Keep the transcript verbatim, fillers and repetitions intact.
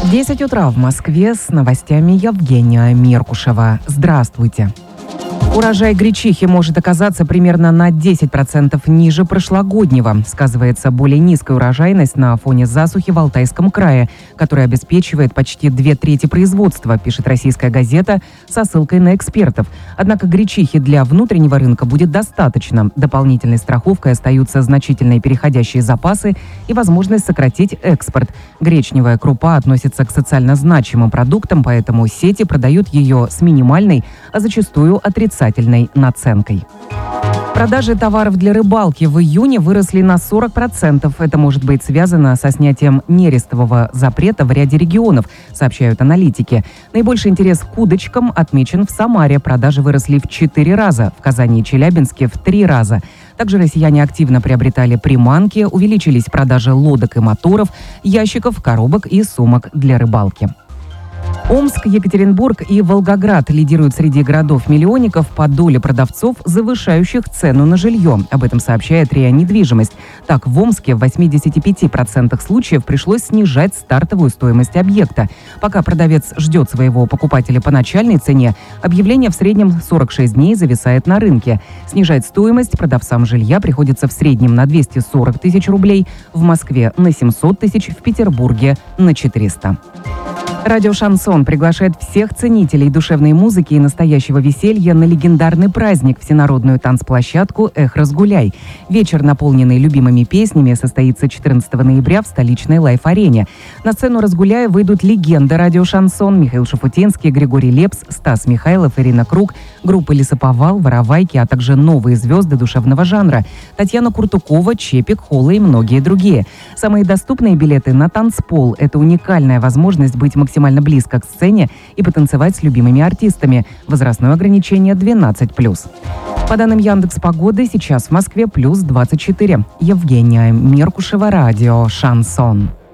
десять утра в Москве, с новостями Евгения Меркушева. Здравствуйте. Урожай гречихи может оказаться примерно на десять процентов ниже прошлогоднего. Сказывается более низкая урожайность на фоне засухи в Алтайском крае, которая обеспечивает почти две трети производства, пишет российская газета со ссылкой на экспертов. Однако гречихи для внутреннего рынка будет достаточно. Дополнительной страховкой остаются значительные переходящие запасы и возможность сократить экспорт. Гречневая крупа относится к социально значимым продуктам, поэтому сети продают ее с минимальной, а зачастую отрицательной наценкой. Продажи товаров для рыбалки в июне выросли на сорок процентов. Это может быть связано со снятием нерестового запрета в ряде регионов, сообщают аналитики. Наибольший интерес к удочкам отмечен в Самаре. Продажи выросли в четыре раза, в Казани и Челябинске в три раза. Также россияне активно приобретали приманки, увеличились продажи лодок и моторов, ящиков, коробок и сумок для рыбалки. Омск, Екатеринбург и Волгоград лидируют среди городов-миллионников по доле продавцов, завышающих цену на жилье. Об этом сообщает РИА Недвижимость. Так, в Омске в восьмидесяти пяти процентах случаев пришлось снижать стартовую стоимость объекта. Пока продавец ждет своего покупателя по начальной цене, объявление в среднем сорок шесть дней зависает на рынке. Снижать стоимость продавцам жилья приходится в среднем на двести сорок тысяч рублей, в Москве на семьсот тысяч, в Петербурге на четыреста. Радио «Шансон» приглашает всех ценителей душевной музыки и настоящего веселья на легендарный праздник – всенародную танцплощадку «Эх, разгуляй». Вечер, наполненный любимыми песнями, состоится четырнадцатого ноября в столичной Лайф-арене. На сцену «Разгуляя» выйдут легенды радио «Шансон» Михаил Шафутинский, Григорий Лепс, Стас Михайлов, Ирина Круг, группы «Лесоповал», «Воровайки», а также новые звезды душевного жанра – Татьяна Куртукова, Чепик, Холла и многие другие. Самые доступные билеты на танцпол – это уникальная возможность быть максимально максимально близко к сцене и потанцевать с любимыми артистами. Возрастное ограничение двенадцать плюс. По данным Яндекс.Погоды, сейчас в Москве плюс двадцать четыре. Евгения Меркушева, радио «Шансон».